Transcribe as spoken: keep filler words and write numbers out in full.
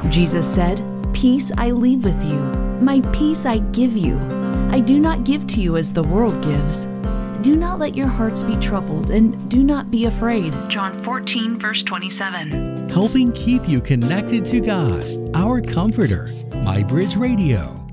Jesus said, "Peace I leave with you. My peace I give you. I do not give to you as the world gives. Do not let your hearts be troubled, and do not be afraid." John fourteen, verse twenty-seven. Helping keep you connected to God, our Comforter. MyBridge Radio.